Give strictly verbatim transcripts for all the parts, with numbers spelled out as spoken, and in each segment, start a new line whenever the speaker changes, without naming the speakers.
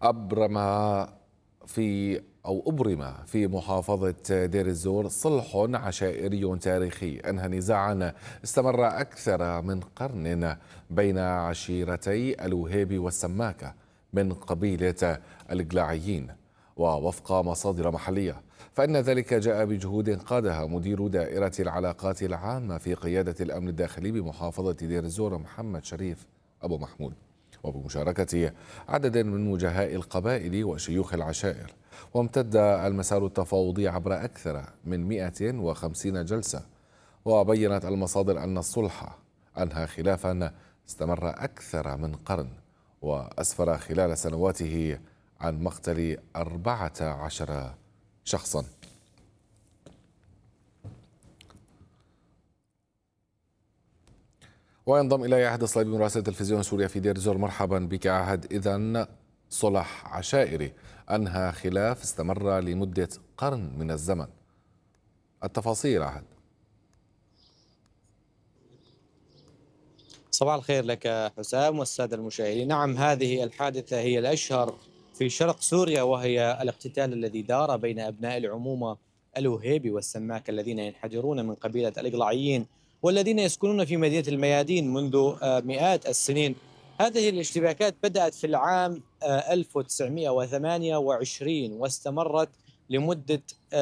أبرم في أو أبرم في محافظة دير الزور صلح عشائري تاريخي أنهى نزاعا استمر أكثر من قرن بين عشيرتي الوهيبي والسماكة من قبيلة القلاعيين. ووفق مصادر محلية فإن ذلك جاء بجهود قادها مدير دائرة العلاقات العامة في قيادة الأمن الداخلي بمحافظة دير الزور محمد شريف أبو محمود، وبمشاركة عدد من وجهاء القبائل وشيوخ العشائر. وامتد المسار التفاوضي عبر أكثر من مئة وخمسين جلسة. وبينت المصادر أن الصلح أنهى خلافا استمر أكثر من قرن وأسفر خلال سنواته عن مقتل أربعة عشر شخصا. وينضم إلي عهد الصليبي مراسل تلفزيون سوريا في دير الزور. مرحبا بك عهد. إذن صلح عشائري أنهى خلاف استمر لمدة قرن من الزمن، التفاصيل عهد.
صباح الخير لك حسام والسادة المشاهدين. نعم، هذه الحادثة هي الأشهر في شرق سوريا، وهي الاقتتال الذي دار بين أبناء العمومة الوهيبي والسماك الذين ينحدرون من قبيلة الإقلاعيين والذين يسكنون في مدينة الميادين منذ مئات السنين. هذه الاشتباكات بدأت في العام ألف وتسعمئة وثمانية وعشرين واستمرت لمدة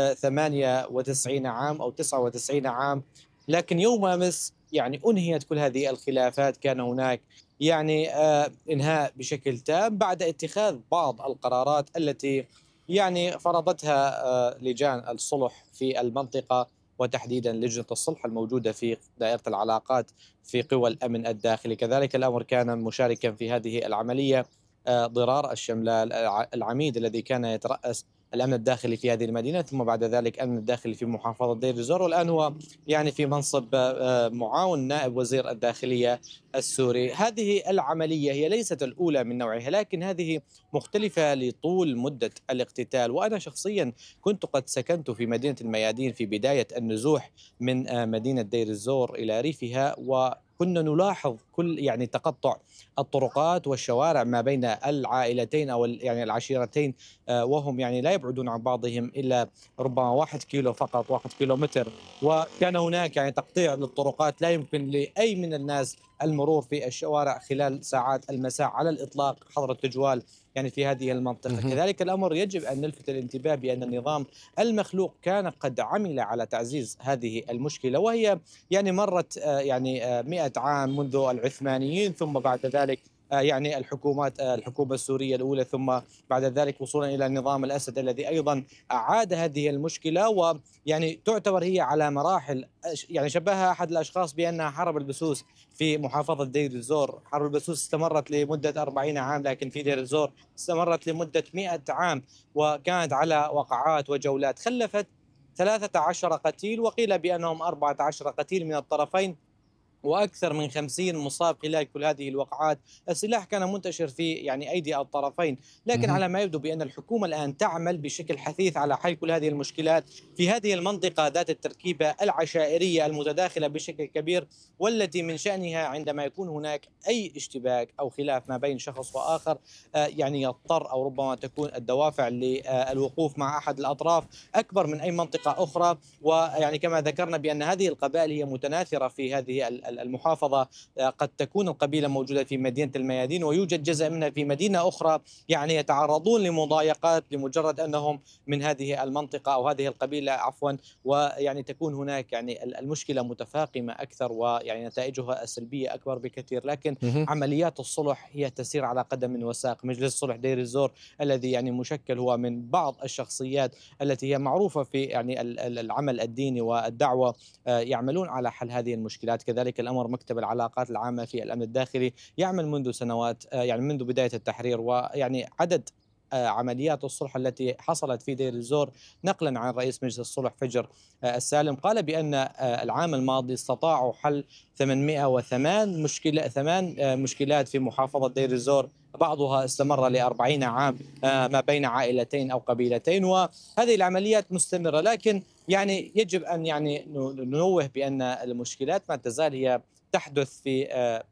ثمانية وتسعين عام أو تسعة وتسعين عام، لكن يوم أمس يعني أنهيت كل هذه الخلافات. كان هناك يعني آه إنهاء بشكل تام بعد اتخاذ بعض القرارات التي يعني فرضتها آه لجان الصلح في المنطقة، وتحديدا لجنة الصلح الموجودة في دائرة العلاقات في قوى الأمن الداخلي. كذلك الأمر كان مشاركا في هذه العملية آه ضرار الشملال العميد الذي كان يترأس الأمن الداخلي في هذه المدينة، ثم بعد ذلك الأمن الداخلي في محافظة دير الزور، والآن هو يعني في منصب معاون نائب وزير الداخلية السوري. هذه العملية هي ليست الأولى من نوعها، لكن هذه مختلفة لطول مدة الاقتتال. وأنا شخصيا كنت قد سكنت في مدينة الميادين في بداية النزوح من مدينة دير الزور إلى ريفها، و كنا نلاحظ كل يعني تقطع الطرقات والشوارع ما بين العائلتين أو يعني العشيرتين، وهم يعني لا يبعدون عن بعضهم إلا ربما واحد كيلو فقط، واحد كيلو متر. وكان هناك يعني تقطيع للطرقات، لا يمكن لأي من الناس المرور في الشوارع خلال ساعات المساء على الإطلاق حظر التجوال يعني في هذه المنطقة. كذلك الأمر يجب أن نلفت الانتباه بأن النظام المخلوق كان قد عمل على تعزيز هذه المشكلة، وهي يعني مرت يعني مئة عام منذ العثمانيين، ثم بعد ذلك يعني الحكومات الحكومة السورية الأولى، ثم بعد ذلك وصولا إلى نظام الأسد الذي أيضا أعاد هذه المشكلة. ويعني تعتبر هي على مراحل، يعني شبهها أحد الأشخاص بأنها حرب البسوس في محافظة دير الزور. حرب البسوس استمرت لمدة أربعين عام، لكن في دير الزور استمرت لمدة مئة عام، وكانت على وقعات وجولات خلفت ثلاثة عشر قتيل، وقيل بأنهم أربعة عشر قتيل من الطرفين، واكثر من خمسين مصاب خلال كل هذه الوقعات. السلاح كان منتشر في يعني ايدي الطرفين، لكن على ما يبدو بان الحكومه الان تعمل بشكل حثيث على حل كل هذه المشكلات في هذه المنطقه ذات التركيبه العشائريه المتداخله بشكل كبير، والتي من شانها عندما يكون هناك اي اشتباك او خلاف ما بين شخص واخر آه يعني يضطر او ربما تكون الدوافع للوقوف مع احد الاطراف اكبر من اي منطقه اخرى. ويعني كما ذكرنا بان هذه القبائل هي متناثره في هذه المحافظة، قد تكون القبيلة موجودة في مدينة الميادين ويوجد جزء منها في مدينة أخرى، يعني يتعرضون لمضايقات لمجرد أنهم من هذه المنطقة أو هذه القبيلة عفوا، ويعني تكون هناك يعني المشكلة متفاقمة أكثر، ويعني نتائجها السلبية أكبر بكثير. لكن عمليات الصلح هي تسير على قدم وساق. مجلس صلح دير الزور الذي يعني مشكل هو من بعض الشخصيات التي هي معروفة في يعني العمل الديني والدعوة، يعملون على حل هذه المشكلات. كذلك الأمر مكتب العلاقات العامة في الأمن الداخلي يعمل منذ سنوات، يعني منذ بداية التحرير، ويعني عدد عمليات الصلح التي حصلت في دير الزور نقلا عن رئيس مجلس الصلح فجر السالم قال بأن العام الماضي استطاعوا حل ثمانمئة وثمانية مشكلة ثمان مشكلات في محافظة دير الزور، بعضها استمر لأربعين عام ما بين عائلتين أو قبيلتين، وهذه العمليات مستمرة. لكن يعني يجب أن يعني ننوه بأن المشكلات ما تزال هي تحدث في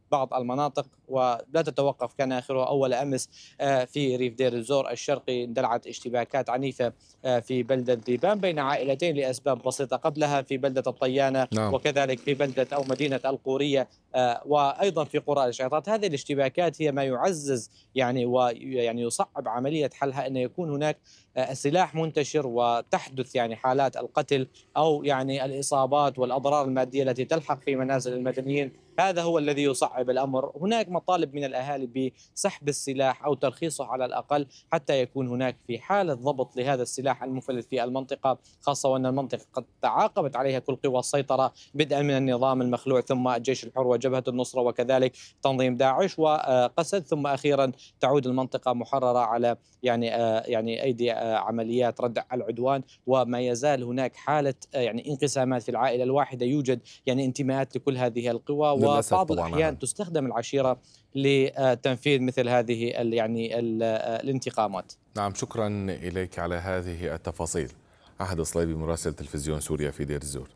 بعض المناطق ولا تتوقف. كان آخرها أول أمس في ريف دير الزور الشرقي اندلعت اشتباكات عنيفة في بلدة ذيبان بين عائلتين لأسباب بسيطة، قبلها في بلدة الطيانة
نعم.
وكذلك في بلدة أو مدينة القورية وأيضا في قرى الشعيطات. هذه الاشتباكات هي ما يعزز يعني ويعني يصعب عملية حلها، أن يكون هناك سلاح منتشر وتحدث يعني حالات القتل أو يعني الإصابات والأضرار المادية التي تلحق في منازل المدنيين. هذا هو الذي يصعب الأمر. هناك مطالب من الأهالي بسحب السلاح أو ترخيصه على الأقل حتى يكون هناك في حالة ضبط لهذا السلاح المفلت في المنطقة، خاصة وأن المنطقة قد تعاقبت عليها كل قوى السيطرة بدءا من النظام المخلوع ثم الجيش الحر وجبهة النصرة وكذلك تنظيم داعش وقسد، ثم أخيرا تعود المنطقة محررة على يعني يعني أيدي عمليات ردع العدوان. وما يزال هناك حالة يعني انقسامات في العائلة الواحدة، يوجد يعني انتماءات لكل هذه القوى، وبعض الأحيان تستخدم العشيرة لتنفيذ مثل هذه يعني الانتقامات.
نعم، شكرا إليك على هذه التفاصيل. أحد الصليبي مراسل تلفزيون سوريا في دير الزور.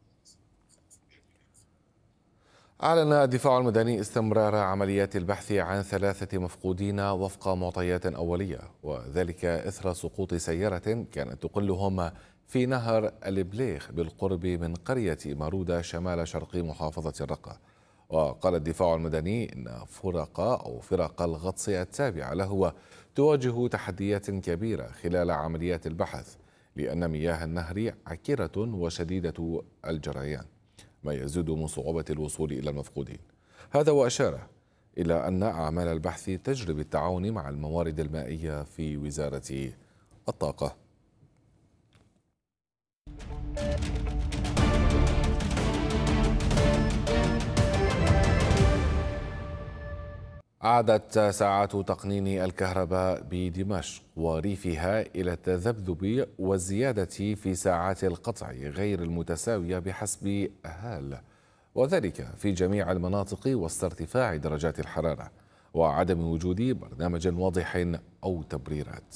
أعلن الدفاع المدني استمرار عمليات البحث عن ثلاثة مفقودين وفق معطيات أولية، وذلك إثر سقوط سيارة كانت تقلهم في نهر البليخ بالقرب من قرية مارودة شمال شرق محافظة الرقة. وقال الدفاع المدني إن فرق أو فرق الغطس التابعة له تواجه تحديات كبيرة خلال عمليات البحث، لأن مياه النهر عكرة وشديدة الجريان، ما يزيد من صعوبة الوصول إلى المفقودين. هذا وأشار إلى أن أعمال البحث تجري بالتعاون مع الموارد المائية في وزارة الطاقة. عادت ساعات تقنين الكهرباء بدمشق وريفها إلى التذبذب والزيادة في ساعات القطع غير المتساوية بحسب هال، وذلك في جميع المناطق وسط ارتفاع درجات الحرارة وعدم وجود برنامج واضح أو تبريرات.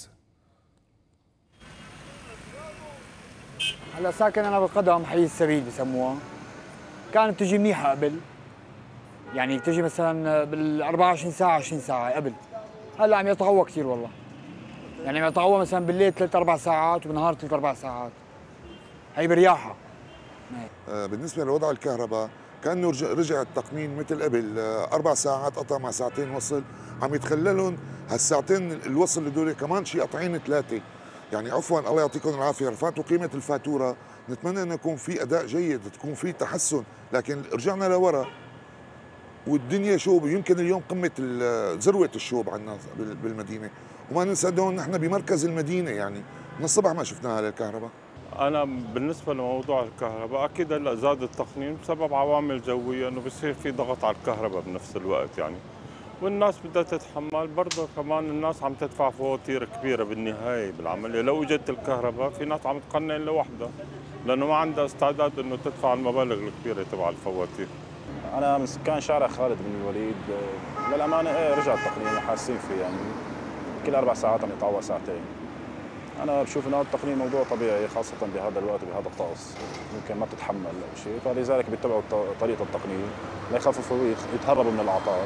هلا ساكن أنا بالقدم، حي السبيل بسموها. كانت تجي منيحة قبل، يعني تجي مثلا بال أربعة وعشرين ساعة عشرين ساعة قبل. هلا عم يتقوى كثير والله، يعني عم يتقوى مثلا بالليل ثلاث أربع ساعات وبالنهار ثلاث أربع ساعات. هي برياحة.
بالنسبة لوضع الكهرباء كأنه رجع التقنين مثل قبل، أربع ساعات قطع مع ساعتين وصل، عم يتخللهم هالساعتين الوصل هدول كمان شيء قطعين ثلاثة. يعني عفوا الله يعطيكم العافية، رفعتوا قيمة الفاتورة، نتمنى أن يكون في أداء جيد، تكون في تحسن، لكن رجعنا لورا والدنيا شوب. يمكن اليوم قمة ذروة الشوب عندنا بالمدينة، وما ننسى انه نحن بمركز المدينة، يعني من الصبح ما شفناها للكهرباء.
أنا بالنسبة لموضوع الكهرباء أكيد هلا زاد التقنين بسبب عوامل جوية، إنه بصير في ضغط على الكهرباء بنفس الوقت يعني، والناس بدها تتحمل. برضه كمان الناس عم تدفع فواتير كبيرة بالنهاية بالعملية. لو اجت الكهرباء في ناس عم تقنن لوحدها لأنه ما عندها استعداد إنه تدفع المبالغ الكبيرة تبع الفواتير.
أنا من سكان شارع خالد بن الوليد، للأمانة إيه رجع التقنين وحاسين فيه، يعني كل أربع ساعات عم يطوع ساعتين. أنا بشوف إنه التقنين موضوع طبيعي، خاصة بهذا الوقت وبهذا الطقس، يمكن ما تتحمل شيء، فلذلك بيتبعوا طريقة التقنين ليخففوا ويتهربوا من الأعطال.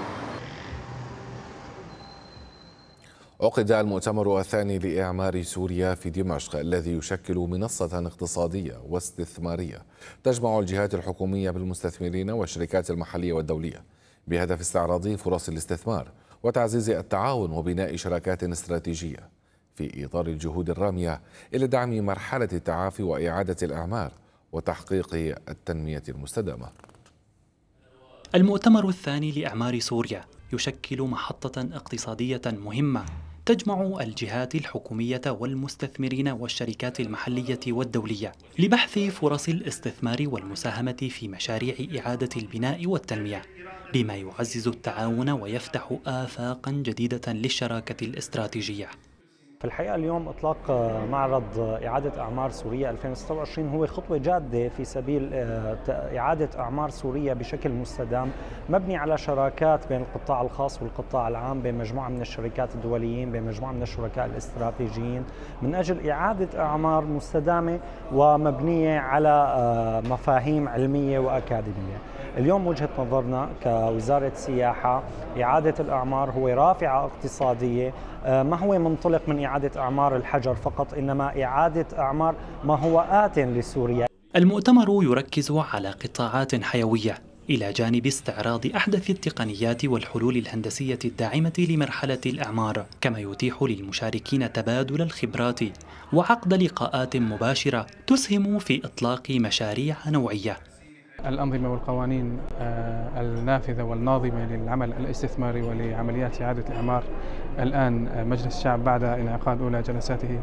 عقد المؤتمر الثاني لإعمار سوريا في دمشق، الذي يشكل منصة اقتصادية واستثمارية تجمع الجهات الحكومية بالمستثمرين والشركات المحلية والدولية، بهدف استعراض فرص الاستثمار وتعزيز التعاون وبناء شراكات استراتيجية في إطار الجهود الرامية إلى دعم مرحلة التعافي وإعادة الإعمار وتحقيق التنمية المستدامة.
المؤتمر الثاني لإعمار سوريا يشكل محطة اقتصادية مهمة تجمع الجهات الحكومية والمستثمرين والشركات المحلية والدولية لبحث فرص الاستثمار والمساهمة في مشاريع إعادة البناء والتنمية، بما يعزز التعاون ويفتح آفاقا جديدة للشراكة الاستراتيجية.
في الحقيقة اليوم إطلاق معرض إعادة أعمار سوريا ألفين وستة وعشرين هو خطوة جادة في سبيل إعادة أعمار سوريا بشكل مستدام، مبني على شراكات بين القطاع الخاص والقطاع العام، بين مجموعة من الشركات الدوليين، بين مجموعة من الشركاء الاستراتيجيين، من أجل إعادة أعمار مستدامة ومبنية على مفاهيم علمية وأكاديمية. اليوم وجهة نظرنا كوزارة سياحة إعادة الأعمار هو رافعة اقتصادية، ما هو منطلق من إعادة أعمار الحجر فقط، إنما إعادة أعمار ما هو آت لسوريا.
المؤتمر يركز على قطاعات حيوية إلى جانب استعراض أحدث التقنيات والحلول الهندسية الداعمة لمرحلة الإعمار، كما يتيح للمشاركين تبادل الخبرات وعقد لقاءات مباشرة تسهم في إطلاق مشاريع نوعية.
الأنظمة والقوانين النافذة والناظمة للعمل الاستثماري ولعمليات إعادة الإعمار، الآن مجلس الشعب بعد انعقاد أولى جلساته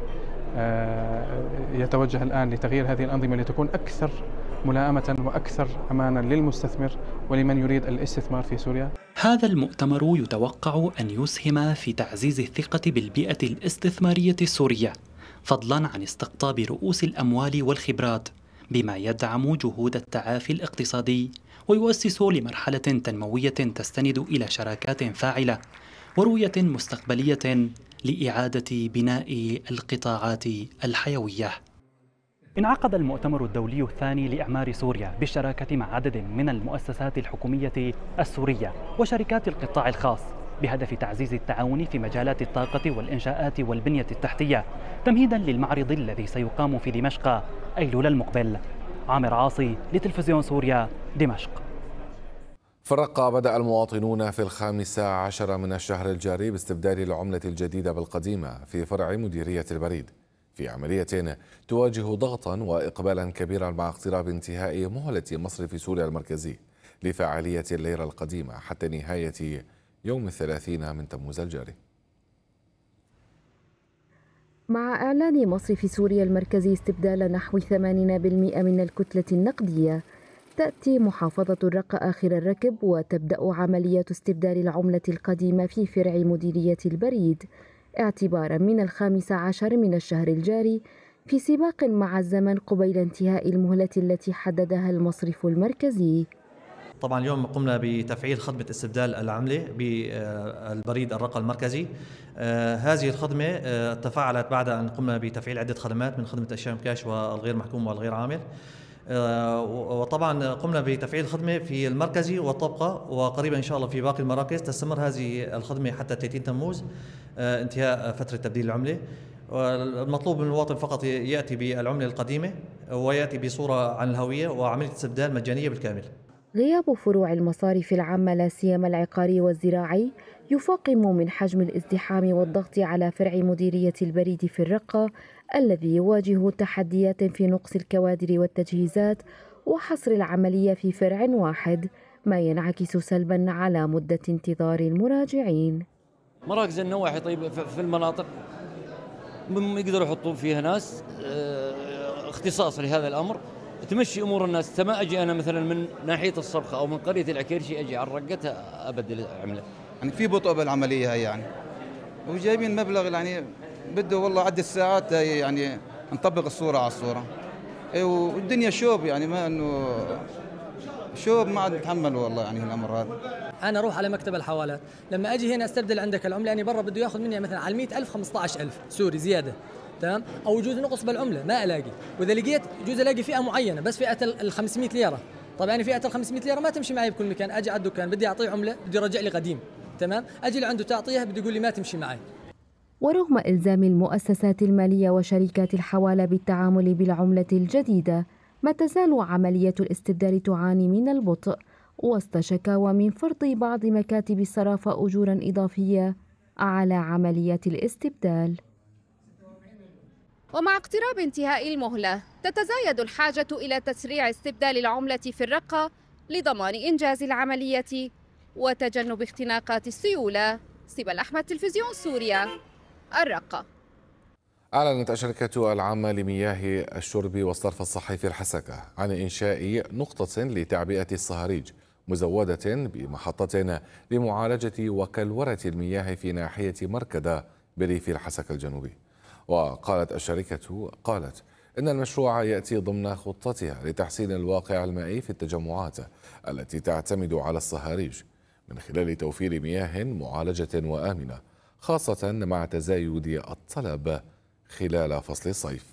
يتوجه الآن لتغيير هذه الأنظمة لتكون أكثر ملائمة وأكثر أمانا للمستثمر ولمن يريد الاستثمار في سوريا.
هذا المؤتمر يتوقع أن يسهم في تعزيز الثقة بالبيئة الاستثمارية السورية، فضلا عن استقطاب رؤوس الأموال والخبرات، بما يدعم جهود التعافي الاقتصادي ويؤسس لمرحلة تنموية تستند إلى شراكات فاعلة ورؤية مستقبلية لإعادة بناء القطاعات الحيوية. انعقد المؤتمر الدولي الثاني لإعمار سوريا بالشراكة مع عدد من المؤسسات الحكومية السورية وشركات القطاع الخاص بهدف تعزيز التعاون في مجالات الطاقة والإنشاءات والبنية التحتية، تمهيدا للمعرض الذي سيقام في دمشق أيلول المقبل. عامر عاصي لتلفزيون سوريا، دمشق.
في الرقة بدأ المواطنون في الخامسة عشر من الشهر الجاري باستبدال العملة الجديدة بالقديمة في فرع مديرية البريد، في عملية تواجه ضغطا وإقبالا كبيرا مع اقتراب انتهاء مهلة مصرف سوريا المركزي لفعالية الليرة القديمة حتى نهاية يوم الثلاثين من تموز الجاري.
مع إعلان مصرف سوريا المركزي استبدال نحو ثمانين بالمئة من الكتلة النقدية، تأتي محافظة الرقة آخر الركب وتبدأ عملية استبدال العملة القديمة في فرع مديرية البريد اعتبارا من الخامس عشر من الشهر الجاري، في سباق مع الزمن قبيل انتهاء المهلة التي حددها المصرف المركزي.
طبعا اليوم قمنا بتفعيل خدمة استبدال العملة بالبريد الرقة المركزي. آه هذه الخدمة آه تفاعلت بعد أن قمنا بتفعيل عدة خدمات من خدمة الشام كاش والغير محكوم والغير عامل. آه وطبعا قمنا بتفعيل الخدمة في المركزي والطبقة، وقريبا إن شاء الله في باقي المراكز تستمر هذه الخدمة حتى ثلاثين تموز آه انتهاء فترة تبديل العملة. والمطلوب من المواطن فقط يأتي بالعملة القديمة ويأتي بصورة عن الهوية وعملية استبدال مجانية بالكامل.
غياب فروع المصارف العامة لا سيما العقاري والزراعي يفاقم من حجم الازدحام والضغط على فرع مديرية البريد في الرقة الذي يواجه تحديات في نقص الكوادر والتجهيزات وحصر العملية في فرع واحد، ما ينعكس سلبا على مدة انتظار المراجعين.
مراكز النواحي طيب في المناطق يقدروا يحطوا فيها ناس اختصاص لهذا الأمر تمشي امور الناس. ما اجي انا مثلا من ناحيه الصبخه او من قريه العكيرشي اجي على الرقتها ابدل العمله.
يعني في بطء بالعمليه هاي يعني، وجايبين مبلغ يعني بده والله عدة ساعات يعني نطبق الصوره على الصوره. والدنيا شوب يعني، ما انه شوب ما عاد نتحمل والله يعني الامر هذا.
انا اروح على مكتب الحوالات، لما اجي هنا استبدل عندك العمله يعني برا بده ياخذ مني مثلا على مئة ألف خمسة عشر ألف سوري زياده، تمام؟ او يجوز نقص بالعمله ما الاقي، واذا لقيت يجوز الاقي فئه معينه بس فئه ال خمسمئة ليره. طبعا يعني فئه ال خمسمئة ليره ما تمشي معي بكل مكان، اجي على الدكان بدي اعطيه عمله بده يرجع لي قديم، تمام؟ اجي لعنده تعطيها بده يقول لي ما تمشي معي.
ورغم إلزام المؤسسات المالية وشركات الحوالة بالتعامل بالعملة الجديدة، ما تزال عملية الاستبدال تعاني من البطء وسط شكاوى من فرض بعض مكاتب الصرافة أجورا إضافية على عملية الاستبدال.
ومع اقتراب انتهاء المهلة تتزايد الحاجة إلى تسريع استبدال العملة في الرقة لضمان إنجاز العملية وتجنب اختناقات السيولة. سبل أحمد، تلفزيون سوريا، الرقة.
أعلنت الشركة العامة لمياه الشرب والصرف الصحي في الحسكة عن إنشاء نقطة لتعبئة الصهاريج مزودة بمحطة لمعالجة وكلورة المياه في ناحية مركدة بريف الحسكة الجنوبي. وقالت الشركة قالت إن المشروع يأتي ضمن خطتها لتحسين الواقع المائي في التجمعات التي تعتمد على الصهاريج من خلال توفير مياه معالجة وآمنة، خاصة مع تزايد الطلب خلال فصل الصيف.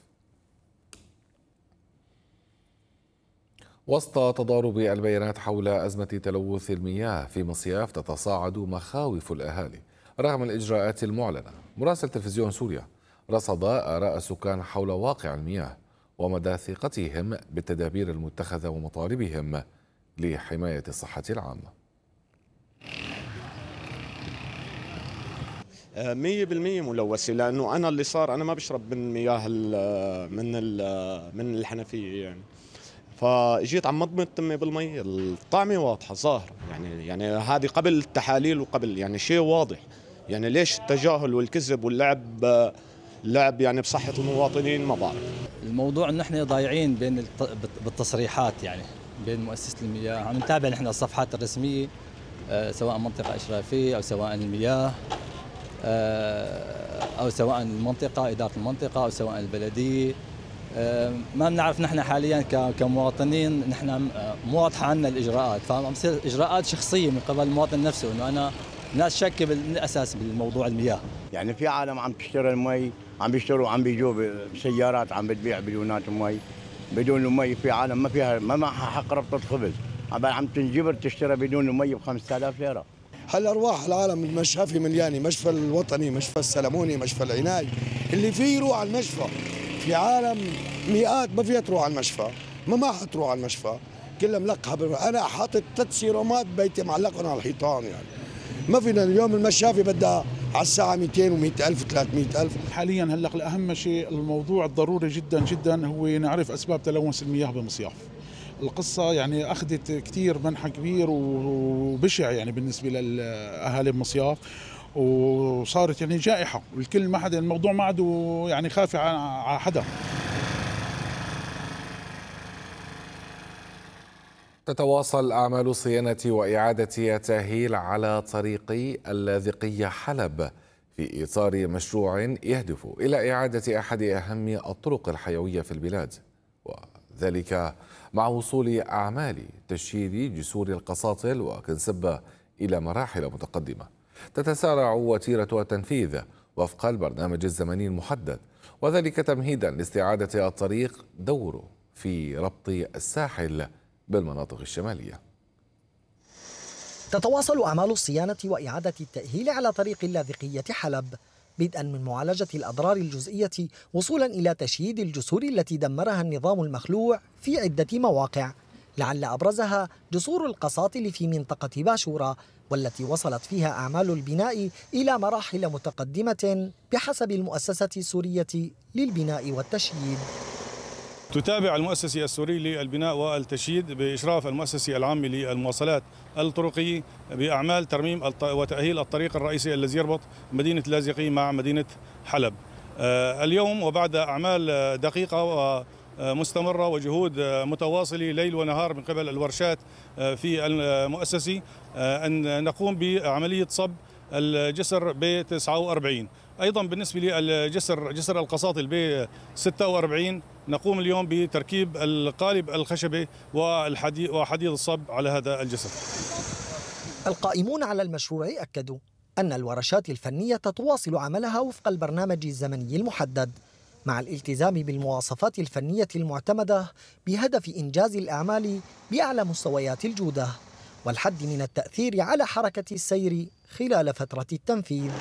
وسط تضارب البيانات حول أزمة تلوث المياه في مصياف، تتصاعد مخاوف الأهالي رغم الإجراءات المعلنة. مراسل تلفزيون سوريا رصد آراء السكان حول واقع المياه ومدى ثقتهم بالتدابير المتخذة ومطالبهم لحماية الصحة العامة.
مية بالمية ملوثة، لأنه أنا اللي صار أنا ما بشرب من مياه من من الحنفية يعني، فاجيت عم مضمض تمي بالمي، الطعمة واضحة ظاهرة يعني يعني هذه قبل التحاليل وقبل يعني شيء واضح. يعني ليش التجاهل والكذب واللعب لعب يعني بصحة المواطنين؟ ما بعرف.
الموضوع انه احنا ضايعين بين بالتصريحات يعني بين مؤسسة المياه، عم نتابع نحن الصفحات الرسمية سواء منطقة إشرافية أو سواء المياه أو سواء المنطقة إدارة المنطقة أو سواء البلدية. ما بنعرف نحن حاليا كمواطنين، نحن مو واضحة عنا الإجراءات، فعم تصير إجراءات شخصية من قبل المواطن نفسه، إنه أنا الناس شك بالأساس بالموضوع المياه.
يعني في عالم عم تشتري المي، عم بيشتروا عم بيجوا بسيارات عم بتبيع بدونات مي، بدون المي. في عالم ما فيها ما معها حق ربطة خبز، عم تنجبر تشتري بدون المي ب خمسة آلاف ليرة.
هل أرواح العالم المشافي مليانة، مشفى الوطني، مشفى السلموني، مشفى العناي، اللي فيه يروح على المشفى. في عالم مئات ما فيها تروح على المشفى، ما ما حتروح على المشفى، كلها ملقحة. أنا حاطط ثلاث سيرومات بيتي معلقهم على الحيطان، يعني ما فينا اليوم المشافي بدها على الساعة مئتين ومئة ألف وثلاثمئة ألف.
حاليا هلق الأهم شيء الموضوع الضروري جدا جدا هو نعرف أسباب تلوث المياه بمصياف. القصة يعني أخذت كتير منحى كبير وبشع يعني بالنسبة للأهالي بمصياف، وصارت يعني جائحة، والكل ما حدا الموضوع ما عاد يعني خافي على حدا.
تتواصل أعمال صيانة وإعادة تأهيل على طريق اللاذقية حلب في إطار مشروع يهدف إلى إعادة أحد أهم الطرق الحيوية في البلاد، وذلك مع وصول أعمال تشييد جسور القساطل وكنسبة إلى مراحل متقدمة. تتسارع وتيرة التنفيذ وفق البرنامج الزمني المحدد، وذلك تمهيدا لاستعادة الطريق دوره في ربط الساحل بالمناطق الشمالية.
تتواصل أعمال الصيانة وإعادة التأهيل على طريق اللاذقية حلب، بدءا من معالجة الأضرار الجزئية وصولا إلى تشييد الجسور التي دمرها النظام المخلوع في عدة مواقع، لعل أبرزها جسور القساطل في منطقة باشورة، والتي وصلت فيها أعمال البناء إلى مراحل متقدمة بحسب المؤسسة السورية للبناء والتشييد.
تتابع المؤسسة السورية للبناء والتشييد بإشراف المؤسسة العامة للمواصلات الطرقية بأعمال ترميم وتأهيل الطريق الرئيسي الذي يربط مدينة اللاذقية مع مدينة حلب. اليوم وبعد أعمال دقيقة ومستمرة وجهود متواصلة ليل ونهار من قبل الورشات في المؤسسة أن نقوم بعملية صب الجسر ب تسعة وأربعين. أيضا بالنسبة للجسر جسر القساطل ب ستة وأربعين نقوم اليوم بتركيب القالب الخشبي وحديد الصب على هذا الجسر.
القائمون على المشروع أكدوا أن الورشات الفنية تواصل عملها وفق البرنامج الزمني المحدد، مع الالتزام بالمواصفات الفنية المعتمدة بهدف إنجاز الأعمال بأعلى مستويات الجودة والحد من التأثير على حركة السير خلال فترة التنفيذ.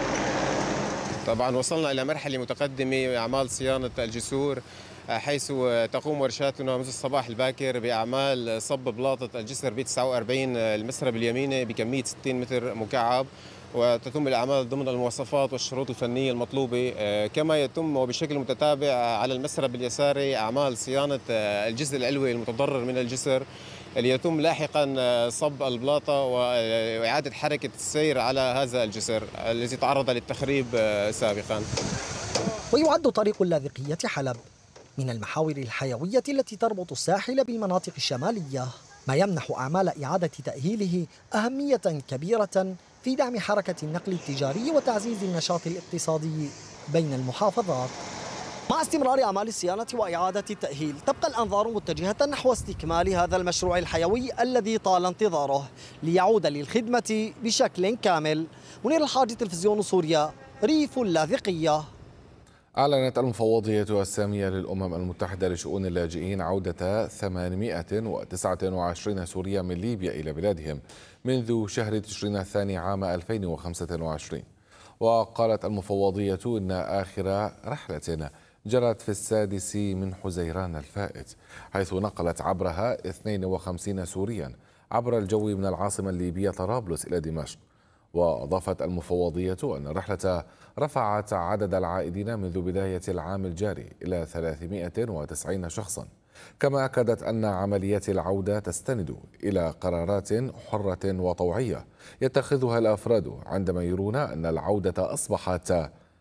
طبعا وصلنا إلى مرحلة متقدمة أعمال صيانة الجسور، حيث تقوم ورشاتنا منذ الصباح الباكر بأعمال صب بلاطة الجسر ب تسعة وأربعين المسرب اليميني بكمية ستين متر مكعب، وتتم الأعمال ضمن المواصفات والشروط الفنية المطلوبة. كما يتم وبشكل متتابع على المسرب اليساري أعمال صيانة الجزء العلوي المتضرر من الجسر، اللي يتم لاحقا صب البلاطة وإعادة حركة السير على هذا الجسر الذي تعرض للتخريب سابقا.
ويعد طريق اللاذقية حلب من المحاور الحيوية التي تربط الساحل بالمناطق الشمالية، ما يمنح أعمال إعادة تأهيله أهمية كبيرة في دعم حركة النقل التجاري وتعزيز النشاط الاقتصادي بين المحافظات. مع استمرار أعمال الصيانة وإعادة التأهيل تبقى الأنظار متجهة نحو استكمال هذا المشروع الحيوي الذي طال انتظاره ليعود للخدمة بشكل كامل. منير الحاج، تلفزيون سوريا، ريف اللاذقية.
أعلنت المفوضية السامية للأمم المتحدة لشؤون اللاجئين عودة ثمانمائة وتسعة وعشرين سوريا من ليبيا إلى بلادهم منذ شهر تشرين الثاني عام ألفين وخمسة وعشرين. وقالت المفوضية إن آخر رحلة جرت في السادس من حزيران الفائت، حيث نقلت عبرها اثنين وخمسين سوريا عبر الجو من العاصمة الليبية طرابلس إلى دمشق. وأضافت المفوضية أن الرحلة رفعت عدد العائدين منذ بداية العام الجاري إلى ثلاثمائة وتسعين شخصا. كما أكدت أن عمليات العودة تستند إلى قرارات حرة وطوعية يتخذها الأفراد عندما يرون أن العودة أصبحت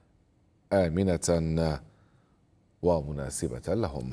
آمنة ومناسبة لهم.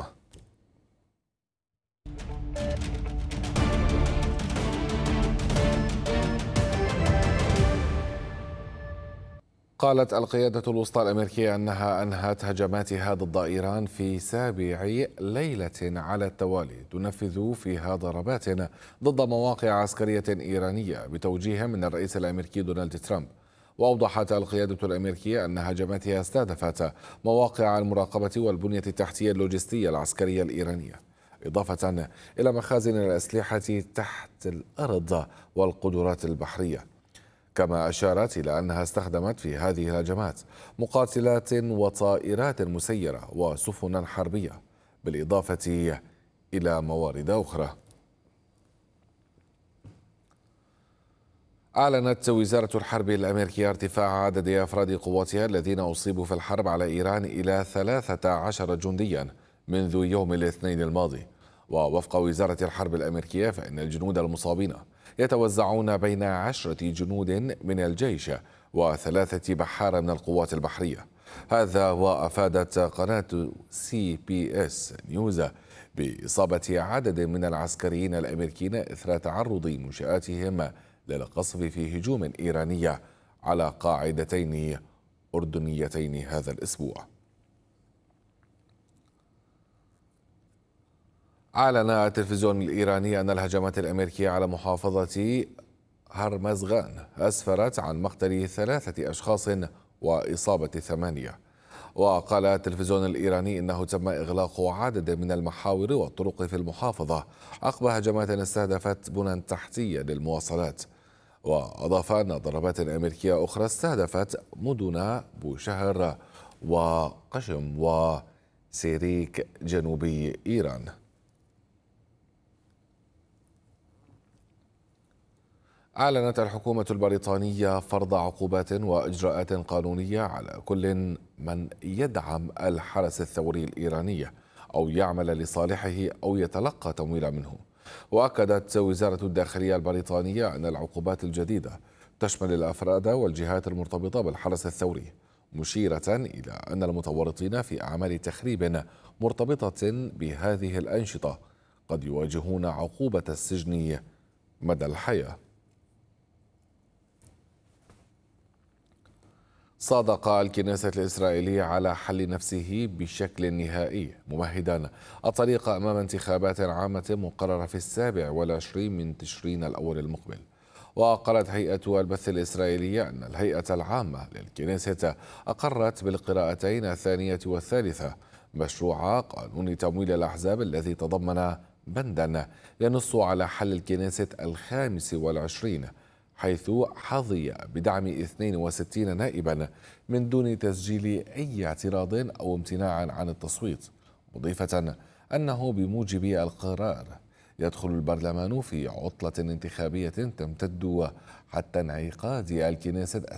قالت القيادة الوسطى الأمريكية أنها أنهت هجماتها ضد إيران في سابع ليلة على التوالي تنفذ فيها ضربات ضد مواقع عسكرية إيرانية بتوجيه من الرئيس الأمريكي دونالد ترامب. وأوضحت القيادة الأمريكية أن هجماتها استهدفت مواقع المراقبة والبنية التحتية اللوجستية العسكرية الإيرانية، إضافة إلى مخازن الأسلحة تحت الأرض والقدرات البحرية. كما أشارت إلى أنها استخدمت في هذه الهجمات مقاتلات وطائرات مسيرة وسفنا حربية، بالإضافة إلى موارد أخرى. أعلنت وزارة الحرب الأمريكية ارتفاع عدد أفراد قواتها الذين أصيبوا في الحرب على إيران إلى ثلاثة عشر جنديا منذ يوم الاثنين الماضي. ووفق وزارة الحرب الأمريكية فإن الجنود المصابين يتوزعون بين عشرة جنود من الجيش وثلاثة بحارة من القوات البحرية. هذا وأفادت قناة سي بي اس نيوز بإصابة عدد من العسكريين الأمريكيين إثر تعرض منشآتهم للقصف في هجوم إيراني على قاعدتين أردنيتين هذا الأسبوع. أعلن التلفزيون الإيراني أن الهجمات الأمريكية على محافظة هرمزغان أسفرت عن مقتل ثلاثة أشخاص وإصابة ثمانية. وقال التلفزيون الإيراني إنه تم إغلاق عدد من المحاور والطرق في المحافظة عقب هجمات استهدفت بنى تحتية للمواصلات. وأضاف أن ضربات أمريكية أخرى استهدفت مدن بوشهر وقشم وسيريك جنوبي إيران. أعلنت الحكومة البريطانية فرض عقوبات وإجراءات قانونية على كل من يدعم الحرس الثوري الإيراني أو يعمل لصالحه أو يتلقى تمويلا منه. وأكدت وزارة الداخلية البريطانية أن العقوبات الجديدة تشمل الأفراد والجهات المرتبطة بالحرس الثوري، مشيرة إلى أن المتورطين في أعمال تخريب مرتبطة بهذه الأنشطة قد يواجهون عقوبة السجن مدى الحياة. صادق الكنيسة الإسرائيلية على حل نفسه بشكل نهائي، ممهدا الطريق أمام انتخابات عامة مقررة في السابع والعشرين من تشرين الأول المقبل. وقالت هيئة البث الإسرائيلية أن الهيئة العامة للكنيسة أقرت بالقراءتين الثانية والثالثة مشروع قانون تمويل الأحزاب الذي تضمن بندا ينص على حل الكنيسة الخامس والعشرين، حيث حظي بدعم اثنين وستين نائبا من دون تسجيل أي اعتراض أو امتناع عن التصويت، مضيفة أنه بموجب القرار يدخل البرلمان في عطلة انتخابية تمتد حتى انعقاد الكنيسة